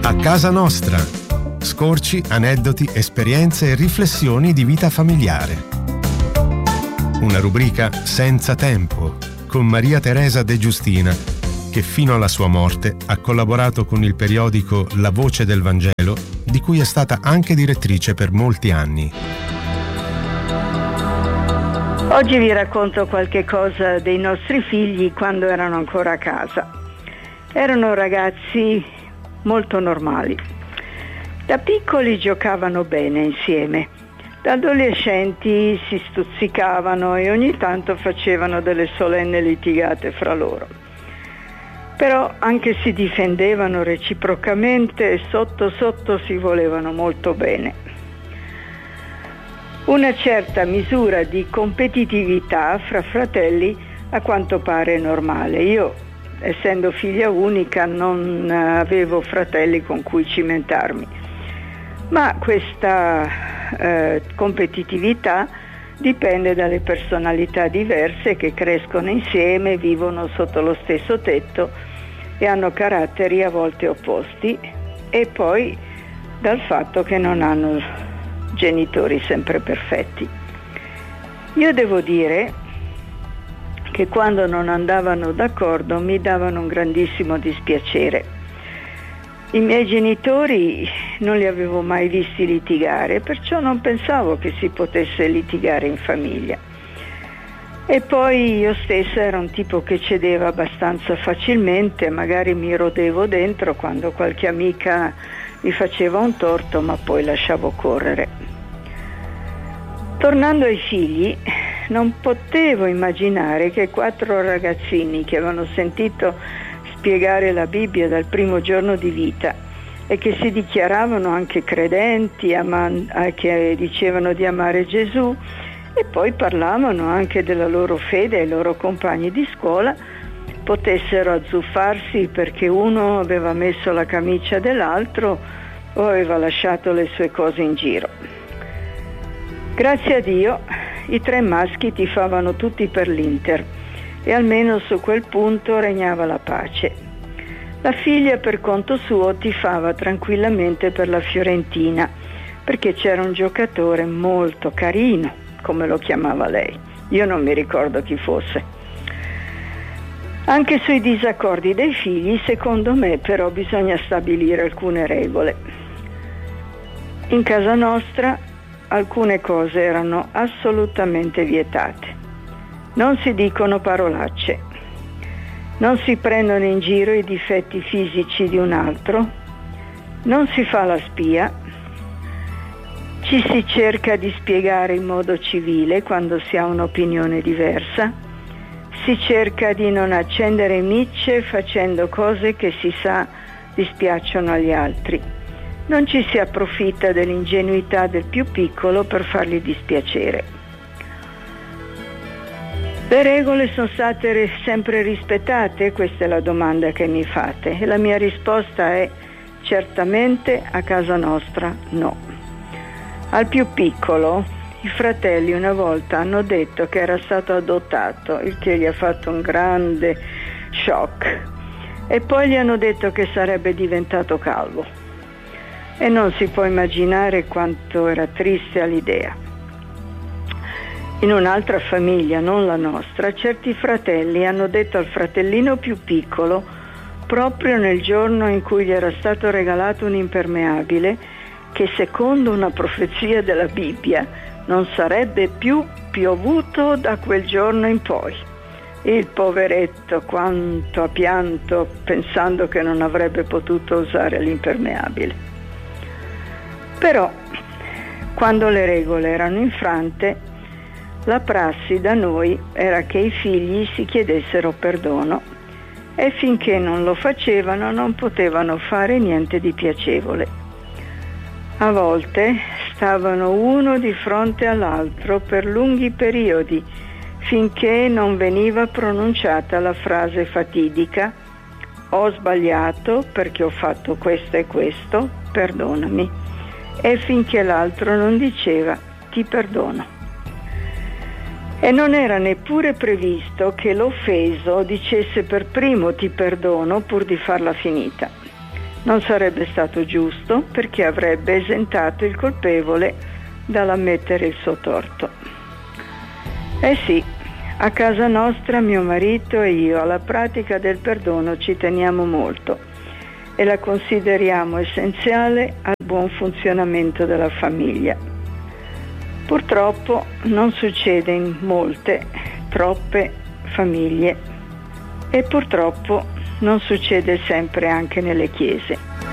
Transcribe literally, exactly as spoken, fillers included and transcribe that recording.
A casa nostra. Scorci, aneddoti, esperienze e riflessioni di vita familiare. Una rubrica senza tempo con Maria Teresa De Giustina, che fino alla sua morte ha collaborato con il periodico La Voce del Vangelo, di cui è stata anche direttrice per molti anni. Oggi vi racconto qualche cosa dei nostri figli quando erano ancora a casa. Erano ragazzi molto normali. Da piccoli giocavano bene insieme. Da adolescenti si stuzzicavano e ogni tanto facevano delle solenni litigate fra loro. Però anche si difendevano reciprocamente e sotto sotto si volevano molto bene. Una certa misura di competitività fra fratelli a quanto pare è normale. Io, essendo figlia unica, non avevo fratelli con cui cimentarmi. Ma questa eh, competitività dipende dalle personalità diverse che crescono insieme, vivono sotto lo stesso tetto e hanno caratteri a volte opposti, e poi dal fatto che non hanno genitori sempre perfetti. Io devo dire che quando non andavano d'accordo mi davano un grandissimo dispiacere. I miei genitori non li avevo mai visti litigare, perciò non pensavo che si potesse litigare in famiglia. E poi io stessa ero un tipo che cedeva abbastanza facilmente, magari mi rodevo dentro quando qualche amica mi faceva un torto, ma poi lasciavo correre. Tornando ai figli, non potevo immaginare che quattro ragazzini che avevano sentito spiegare la Bibbia dal primo giorno di vita e che si dichiaravano anche credenti, aman- che dicevano di amare Gesù e poi parlavano anche della loro fede ai loro compagni di scuola, potessero azzuffarsi perché uno aveva messo la camicia dell'altro o aveva lasciato le sue cose in giro. Grazie a Dio i tre maschi tifavano tutti per l'Inter e almeno su quel punto regnava la pace. La figlia per conto suo tifava tranquillamente per la Fiorentina perché c'era un giocatore molto carino, come lo chiamava lei. Io non mi ricordo chi fosse. Anche sui disaccordi dei figli, secondo me, però bisogna stabilire alcune regole. In casa nostra alcune cose erano assolutamente vietate. Non si dicono parolacce, non si prendono in giro i difetti fisici di un altro, non si fa la spia, ci si cerca di spiegare in modo civile quando si ha un'opinione diversa, si cerca di non accendere micce facendo cose che si sa dispiacciono agli altri. Non ci si approfitta dell'ingenuità del più piccolo per fargli dispiacere. Le regole sono state sempre rispettate? Questa è la domanda che mi fate e la mia risposta è certamente a casa nostra no. Al più piccolo i fratelli una volta hanno detto che era stato adottato, il che gli ha fatto un grande shock, e poi gli hanno detto che sarebbe diventato calvo e non si può immaginare quanto era triste all'idea. In un'altra famiglia, non la nostra, certi fratelli hanno detto al fratellino più piccolo, proprio nel giorno in cui gli era stato regalato un impermeabile, che secondo una profezia della Bibbia non sarebbe più piovuto da quel giorno in poi. Il poveretto quanto ha pianto pensando che non avrebbe potuto usare l'impermeabile. Però, quando le regole erano infrante, la prassi da noi era che i figli si chiedessero perdono e finché non lo facevano non potevano fare niente di piacevole. A volte stavano uno di fronte all'altro per lunghi periodi finché non veniva pronunciata la frase fatidica: ho sbagliato perché ho fatto questo e questo, perdonami, e finché l'altro non diceva ti perdono. E non era neppure previsto che l'offeso dicesse per primo ti perdono pur di farla finita. Non sarebbe stato giusto perché avrebbe esentato il colpevole dall'ammettere il suo torto. Eh sì, a casa nostra mio marito e io alla pratica del perdono ci teniamo molto e la consideriamo essenziale al buon funzionamento della famiglia. Purtroppo non succede in molte, troppe famiglie e purtroppo non succede sempre anche nelle chiese.